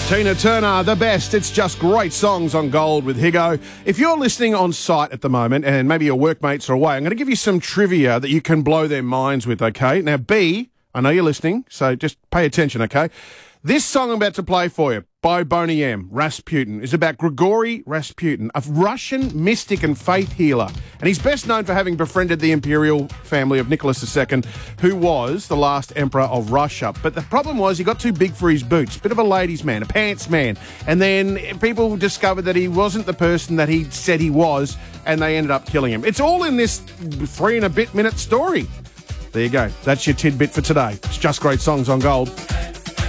Tina Turner, the best. It's just great songs on Gold with Higo. If you're listening on site at the moment and maybe your workmates are away, I'm going to give you some trivia that you can blow their minds with, okay? Now, B, I know you're listening, so just pay attention, okay? This song I'm about to play for you by Boney M, Rasputin, is about Grigory Rasputin, a Russian mystic and faith healer. And he's best known for having befriended the imperial family of Nicholas II, who was the last emperor of Russia. But the problem was he got too big for his boots, bit of a ladies' man, a pants man. And then people discovered that he wasn't the person that he said he was, and they ended up killing him. It's all in this 3 and a bit minute story. There you go. That's your tidbit for today. It's just great songs on Gold.